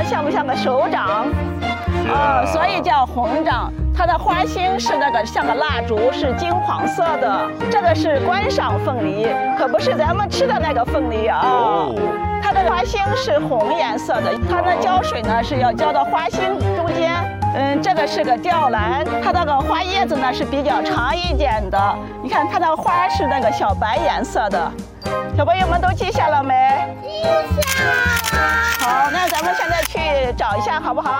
像不像个手掌？所以叫红掌。它的花心是那个像个蜡烛，是金黄色的。这个是观赏凤梨，可不是咱们吃的那个凤梨啊。它的花心是红颜色的，它的浇水呢是要浇到花心中间。这个是个吊兰，它那个花叶子呢是比较长一点的。你看它的花是那个小白颜色的。小朋友们都记下了没？ 记下了。 好，那咱们现在去找一下好不好？